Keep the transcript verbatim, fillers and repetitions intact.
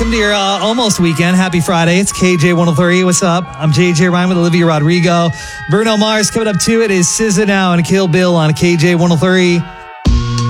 welcome to your uh, almost weekend. Happy Friday. It's K J one oh three. What's up? I'm J J Ryan with Olivia Rodrigo. Bruno Mars coming up to it is S Z A Now and Kill Bill on K J one oh three.